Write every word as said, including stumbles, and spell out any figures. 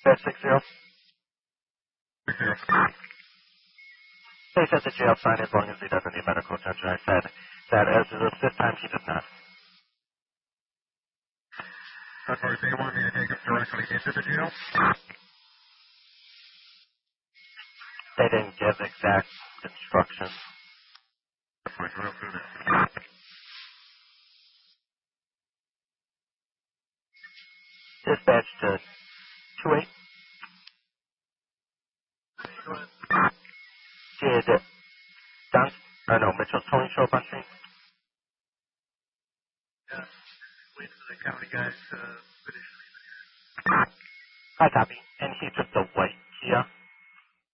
That's six zero. Six zero. They said the jail fine as long as he doesn't need medical attention. I said that as of this time he does not. That's why they want me to take him directly into the jail? They didn't give exact instructions. That's fine, we'll do that. Dispatch to two eight. Did Don, or no, Mitchell's Towing show up on screen? Yeah. Wait for the county guys to finish. I copy. And he took the white Kia.